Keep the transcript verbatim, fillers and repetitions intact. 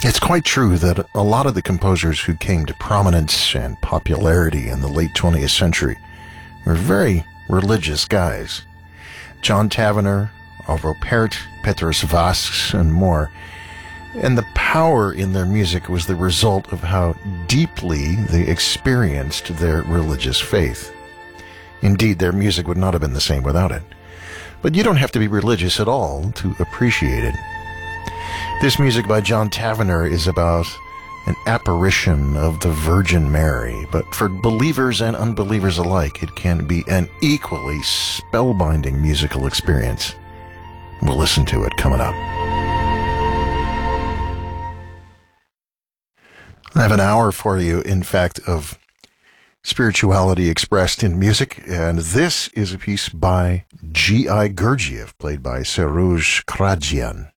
It's quite true that a lot of the composers who came to prominence and popularity in the late twentieth century were very religious guys. John Tavener, Arvo Pärt, Petrus Vasks, and more. And the power in their music was the result of how deeply they experienced their religious faith. Indeed, their music would not have been the same without it. But you don't have to be religious at all to appreciate it. This music by John Tavener is about an apparition of the Virgin Mary, but for believers and unbelievers alike, it can be an equally spellbinding musical experience. We'll listen to it coming up. I have an hour for you, in fact, of spirituality expressed in music, and this is a piece by G I. Gurdjieff, played by Serouj Kradjian.